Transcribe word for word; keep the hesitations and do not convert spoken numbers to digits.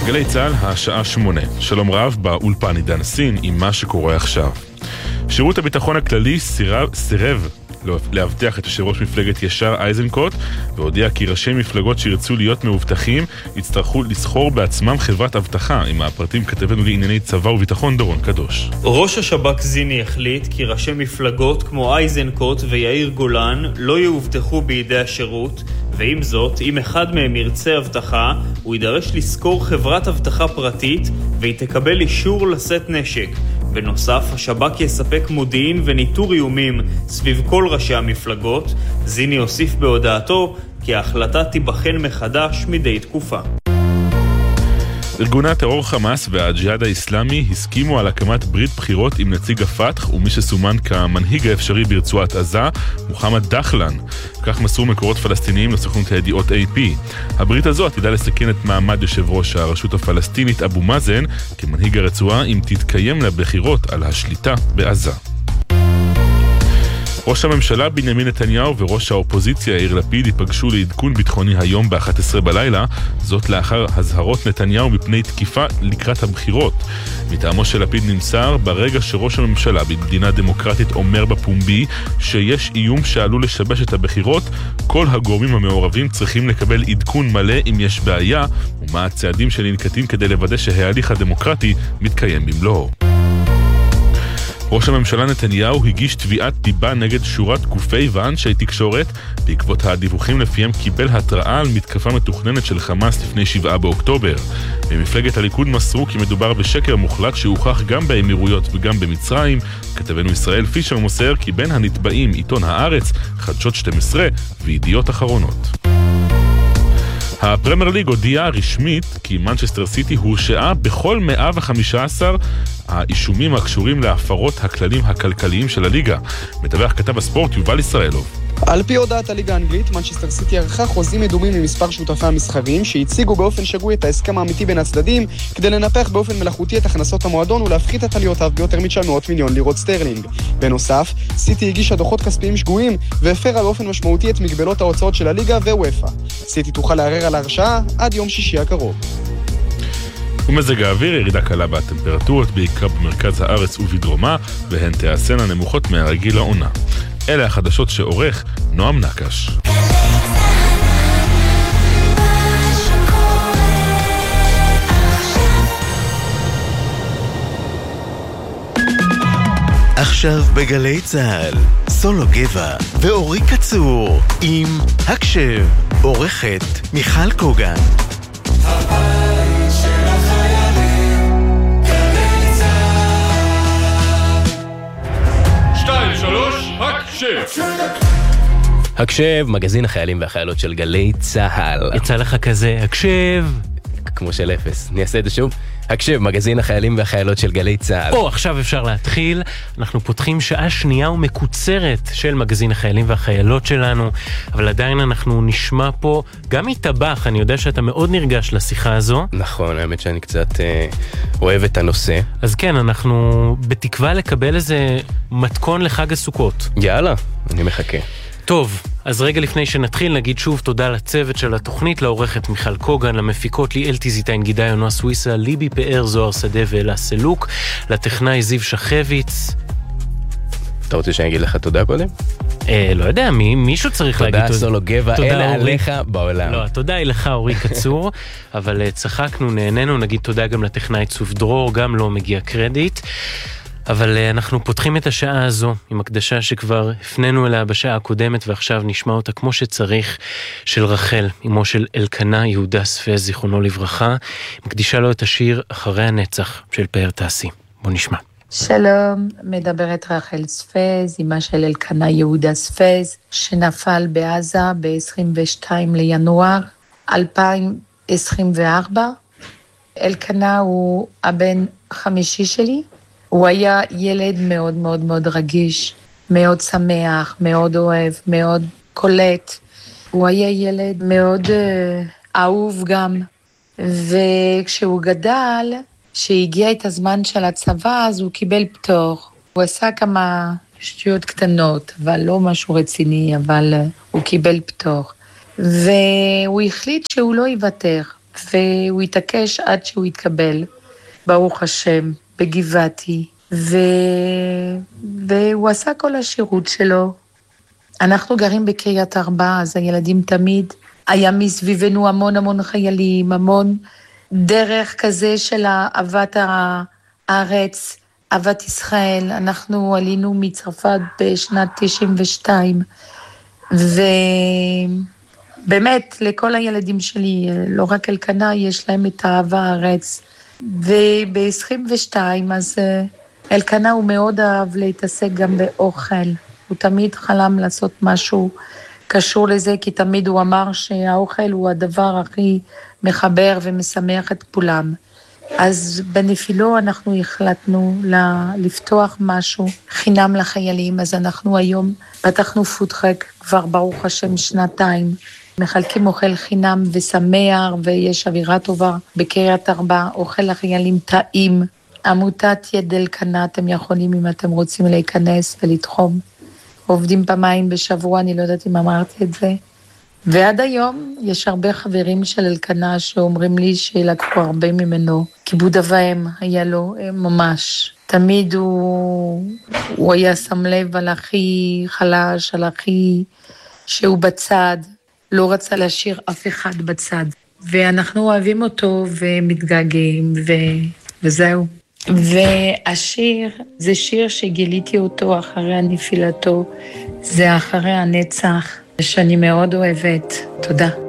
בגלי צהל השעה שמונה. שלום רב, באולפן עידן סין עם מה שקורה עכשיו. שירות הביטחון הכללי סירב, סירב להבטיח את יושב ראש מפלגת ישר איזנקוט, והודיע כי ראשי מפלגות שירצו להיות מאובטחים יצטרכו לסחור בעצמם חברת אבטחה. עם הפרטים כתבנו לענייני צבא וביטחון דורון קדוש. ראש השב"כ זיני החליט כי ראשי מפלגות כמו איזנקוט ויאיר גולן לא יאובטחו בידי השירות, ועם זאת, אם אחד מהם ירצה אבטחה, הוא יידרש לסקור חברת אבטחה פרטית והיא תקבל אישור לשאת נשק. בנוסף, השב"כ יספק מודיעין וניטור איומים סביב כל ראשי המפלגות. זיני הוסיף בהודעתו כי ההחלטה תיבחן מחדש מדי תקופה. ארגוני הטרור חמאס והג'יהאד האסלאמי הסכימו על הקמת ברית בחירות עם נציג הפתח ומי שסומן כמנהיג האפשרי ברצועת עזה, מוחמד דחלן. כך מסרו מקורות פלסטיניים לסוכנות הידיעות איי פי. הברית הזו עתידה לסכן את מעמד יושב ראש הרשות הפלסטינית אבו מאזן כמנהיג הרצועה אם תתקיים לבחירות על השליטה בעזה. ראש הממשלה בנימין נתניהו וראש האופוזיציה יאיר לפיד ייפגשו לעדכון ביטחוני היום ב-אחת עשרה בלילה, זאת לאחר הזהרות נתניהו מפני תקיפה לקראת הבחירות. מטעמו של לפיד נמסר, ברגע שראש הממשלה במדינה דמוקרטית אומר בפומבי שיש איום שעלול לשבש את הבחירות, כל הגורמים המעורבים צריכים לקבל עדכון מלא אם יש בעיה ומה הצעדים שננקטים כדי לוודא שההליך הדמוקרטי מתקיים במלואו. ראש הממשלה נתניהו הגיש תביעת דיבה נגד שורת גופי ואנשי תקשורת בעקבות הדיווחים לפיהם קיבל התראה על מתקפה מתוכננת של חמאס לפני שבעה באוקטובר. במפלגת הליכוד מסרו כי מדובר בשקר מוחלט שהוכח גם באמירויות וגם במצרים. כתבנו ישראל פישר מוסר כי בין הנתבעים עיתון הארץ, חדשות שתים עשרה וידיעות אחרונות. הפרמייר ליג הודיעה רשמית כי מנצ'סטר סיטי הורשעה בכל מאה וחמישה עשר האישומים הקשורים להפרות הכללים הכלכליים של הליגה. מתווך כתב הספורט יובל ישראלוב. על פי הודעת הליגה האנגלית, מנצ'סטר סיטי ערכה חוזים מדומים ממספר שותפי המסחריים שהציגו באופן שגוי את ההסכם האמיתי בין הצדדים כדי לנפח באופן מלאכותי את הכנסות המועדון ולהפחית את עליותיו ביותר מ-תשע מאות מיליון לירות סטרלינג. בנוסף, סיטי הגישה דוחות כספיים שגויים והפרה באופן משמעותי את מגבלות ההוצאות של הליגה ווופא. סיטי תוכל לערער על ההרשעה עד יום שישי הקרוב. ומזג האוויר, ירידה קלה בטמפרטורות בעיקר במרכז הארץ ובדרומה, והן תעשנה נמוכות מהרגיל לעונה. אלה החדשות שעורך נועם נקש. עכשיו בגלי צהל, סולו גבע ואורי קצור עם הקשב, עורכת מיכל קוגן. הקשב, מגזין החיילים והחיילות של גלי צהל. יצא לך כזה, הקשב. כמו של אפס, אני אעשה את זה שוב. הקשב, מגזין החיילים והחיילות של גלי צהל. או, עכשיו אפשר להתחיל. אנחנו פותחים שעה שנייה ומקוצרת של מגזין החיילים והחיילות שלנו, אבל עדיין אנחנו נשמע פה גם מטבח. אני יודע שאתה מאוד נרגש לשיחה הזו. נכון, האמת שאני קצת אה, אוהב את הנושא. אז כן, אנחנו בתקווה לקבל איזה מתכון לחג הסוכות. יאללה, אני מחכה. טוב, אז רגע לפני שנתחיל נגיד שוב תודה לצוות של התוכנית, לעורכת מיכל קוגן, למפיקות ליאל טיזיטיין, גידי נועה סוויסה, ליבי פאר, זוהר שדה ואלה סלוק, לטכנאי זיו שחביץ. אתה רוצה שאני אגיד לך תודה קודם? אה, לא יודע, מי, מישהו צריך להגיד תודה. תודה סולו גבע, אלה עליך בעולם. לא, תודה היא לך אורי קצור, אבל צחקנו, נהנינו, נגיד תודה גם לטכנאי צוף דרור, גם לא מגיע קרדיט. אבל אנחנו פותחים את השעה הזו עם הקדשה שכבר הפנינו אליה בשעה הקודמת ועכשיו נשמע אותה כמו שצריך, של רחל, אמו של אלקנה יהודה ספז, זיכרונו לברכה, מקדישה לו את השיר אחרי הנצח של פאר טסי. בוא נשמע. שלום, מדברת רחל ספז, אמה של אלקנה יהודה ספז, שנפל בעזה ב-עשרים ושניים לינואר אלפיים עשרים וארבע. אלקנה הוא הבן חמישי שלי. הוא היה ילד מאוד מאוד מאוד רגיש, מאוד שמח, מאוד אוהב, מאוד קולט. הוא היה ילד מאוד uh, אהוב גם. וכשהוא גדל, שהגיע את הזמן של הצבא, אז הוא קיבל פטור. הוא עשה כמה שטויות קטנות, אבל לא משהו רציני, אבל uh, הוא קיבל פטור. והוא החליט שהוא לא יוותר. והוא התעקש עד שהוא התקבל, ברוך השם, בגבעתי, ו... והוא עשה כל השירות שלו. אנחנו גרים בקריית ארבע, אז הילדים תמיד, היה מסביבנו המון המון חיילים, המון דרך כזה של אהבת הארץ, אהבת ישראל. אנחנו עלינו מצרפת בשנת תשעים ושתיים, ובאמת לכל הילדים שלי, לא רק אלקנה, יש להם את אהבה הארץ. וב-עשרים ושתיים אז אלקנה הוא מאוד אהב להתעסק גם באוכל. הוא תמיד חלם לעשות משהו קשור לזה, כי תמיד הוא אמר שהאוכל הוא הדבר הכי מחבר ומשמח את כולם. אז בנפילו אנחנו החלטנו לפתוח משהו חינם לחיילים, אז אנחנו היום פתחנו פודטראק כבר ברוך השם שנתיים, מחלקים אוכל חינם ושמח, ויש אווירה טובה בקריית ארבע, אוכל לחיילים טעים. עמותת יד אלקנה, אתם יכולים אם אתם רוצים להיכנס ולתחום. עובדים פעמיים בשבוע, אני לא יודעת אם אמרתי את זה. ועד היום יש הרבה חברים של אלקנה שאומרים לי שלקחו הרבה ממנו. כיבוד אב ואם היה לו ממש. תמיד הוא, הוא היה שם לב על הכי חלש, על הכי שהוא בצד. לא רצה להשאיר אף אחד בצד. ואנחנו אוהבים אותו ומתגעגעים ו... וזהו. והשיר, זה שיר שגיליתי אותו אחרי הנפילתו, זה אחרי הנצח, שאני מאוד אוהבת. תודה.